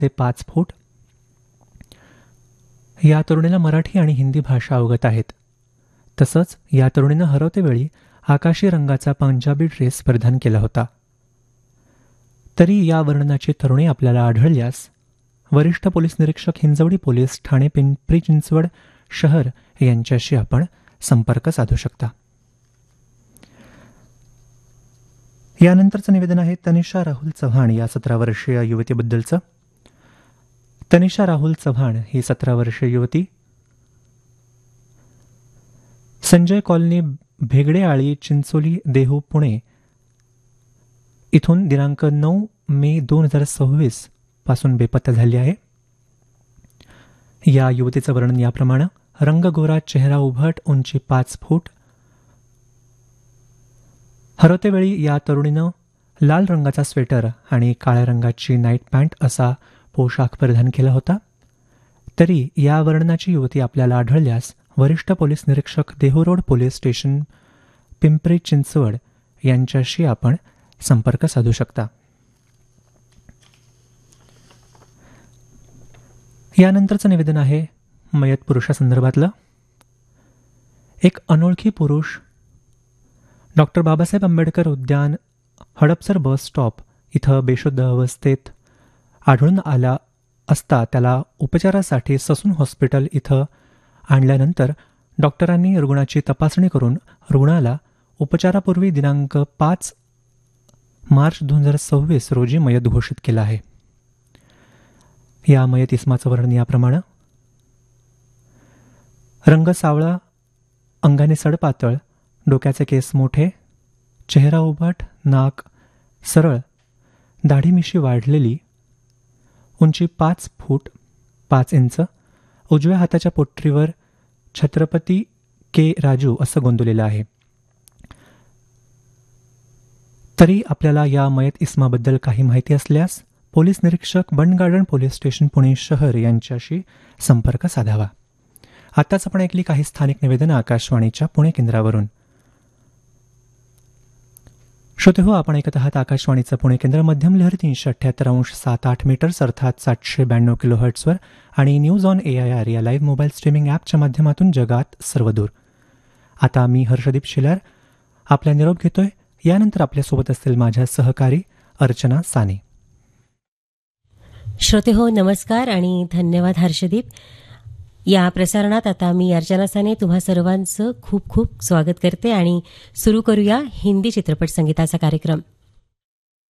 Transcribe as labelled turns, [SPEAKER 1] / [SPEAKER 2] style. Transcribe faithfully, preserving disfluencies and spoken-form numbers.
[SPEAKER 1] ते पाच फूट. या तरुणीला मराठी आणि हिंदी भाषा अवगत आहेत. तसंच या तरुणीनं हरवतेवेळी आकाशी रंगाचा पंजाबी ड्रेस परिधान केला होता. तरी या वर्णनाची तरुणी आपल्याला आढळल्यास वरिष्ठ पोलीस निरीक्षक हिंजवडी पोलीस ठाणे पिंपरी चिंचवड शहर यांच्याशी आपण संपर्क साधू शकता. यानंतरचं निवेदन आहे तनिषा राहुल चव्हाण या सतरा वर्षीय युवतीबद्दलचं. तनिषा राहुल चव्हाण ही सतरा वर्षीय युवती संजय कॉलनी भेगडेआळी चिंचोली देहू पुणे इथून दिनांक नऊ मे दोन हजार सव्वीस पासून बेपत्ता झाली आहे. या युवतीचं वर्णन याप्रमाणे: रंग गोरा, चेहरा उभट, उंची पाच फूट. हरवतेवेळी या तरुणीनं लाल रंगाचा स्वेटर आणि काळ्या रंगाची नाईट पॅन्ट असा पोशाख परिधान केला होता. तरी या वर्णनाची युवती आपल्याला आढळल्यास वरिष्ठ पोलीस निरीक्षक Dehu road police station Pimpri Chinchwad यांच्याशी आपण संपर्क साधू शकता. यानंतरचं निवेदन आहे मयत पुरुषासंदर्भातलं. एक अनोळखी पुरुष डॉक्टर बाबासाहेब आंबेडकर उद्यान हडपसर बस स्टॉप इथं बेशुद्ध अवस्थेत आढळून आला असता त्याला उपचारासाठी ससून हॉस्पिटल इथं आणल्यानंतर डॉक्टरांनी रुग्णाची तपासणी करून रुग्णाला उपचारापूर्वी दिनांक पाच मार्च दोन हजार सव्वीस रोजी मयत घोषित केला आहे. या मयत इसमाचं वर्णन याप्रमाणे: रंग सावळा, अंगाने सडपातळ, डोक्याचे केस मोठे, चेहरा उभट, नाक सरळ, दाढी मिशी वाढलेली, उंची पाच फूट पाच इंच, उजव्या हाताच्या पोटरीवर छत्रपती के राजू असं गोंदवलेलं आहे. तरी आपल्याला या मयत इस्माबद्दल काही माहिती असल्यास पोलीस निरीक्षक बंड गार्डन पोलीस स्टेशन पुणे शहर यांच्याशी संपर्क साधावा. आताच आपण ऐकली काही स्थानिक निवेदनं आकाशवाणीच्या पुणे केंद्रावरून. श्रोते हो, आपण ऐकत आहात आकाशवाणीचं पुणे केंद्र. मध्यम लहरी तीनशे अठ्ठ्याहत्तर अंश सात आठ मीटर्स अर्थात सातशे ब्याण्णव किलो हर्ट्सवर आणि news on A I R या लाईव्ह मोबाईल स्ट्रीमिंग ॲपच्या माध्यमातून जगात सर्वदूर. आता मी हर्षदीप शिलार आपला निरोप घेतोय. यानंतर आपल्यासोबत असतील माझ्या सहकारी अर्चना साने.
[SPEAKER 2] श्रोते हो, नमस्कार आणि धन्यवाद हर्षदीप. या प्रसारणात आता मी अर्चना साने तुम्हा सर्वांचं खूप खूप स्वागत करते आणि सुरू करूया हिंदी चित्रपट संगीताचा कार्यक्रम.